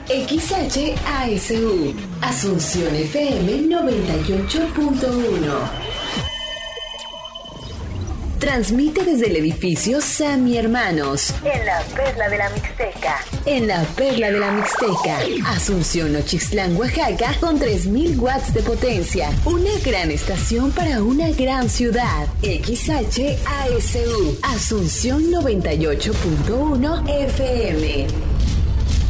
XHASU, Asunción FM 98.1. Transmite desde el edificio Sammy Hermanos. En la Perla de la Mixteca. En la Perla de la Mixteca. Asunción Nochixtlán, Oaxaca, con 3000 watts de potencia. Una gran estación para una gran ciudad. XHASU, Asunción 98.1 FM.